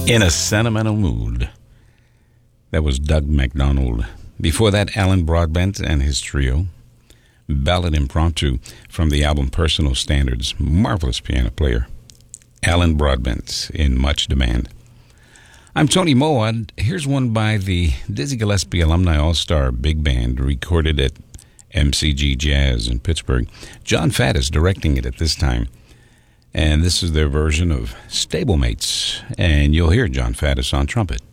In a Sentimental Mood. That was Doug MacDonald. Before that, Alan Broadbent and his trio. Ballad Impromptu from the album Personal Standards. Marvelous piano player. Alan Broadbent in much demand. I'm Tony Mowat. Here's one by the Dizzy Gillespie Alumni All-Star Big Band, recorded at MCG Jazz in Pittsburgh. John Fatt is directing it at this time. And this is their version of Stablemates. And you'll hear John Faddis on trumpet.